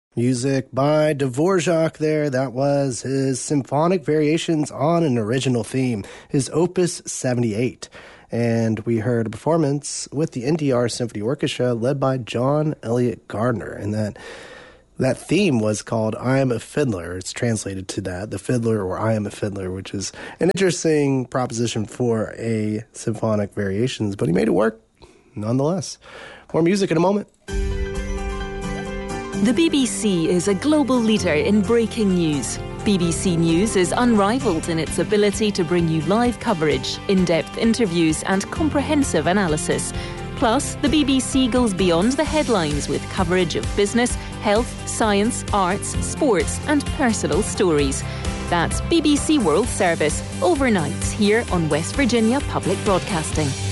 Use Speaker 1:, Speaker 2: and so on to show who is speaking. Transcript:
Speaker 1: Music by Dvorak there. That was his symphonic variations on an original theme, his Opus 78. And we heard a performance with the NDR Symphony Orchestra led by John Elliott Gardner. And that theme was called I Am a Fiddler. It's translated to that, the fiddler or I Am a Fiddler, which is an interesting proposition for a symphonic variations, but he made it work nonetheless. More music in a moment.
Speaker 2: The BBC is a global leader in breaking news. BBC News is unrivaled in its ability to bring you live coverage, in-depth interviews and comprehensive analysis. Plus, the BBC goes beyond the headlines with coverage of business, health, science, arts, sports and personal stories. That's BBC World Service, overnights here on West Virginia Public Broadcasting.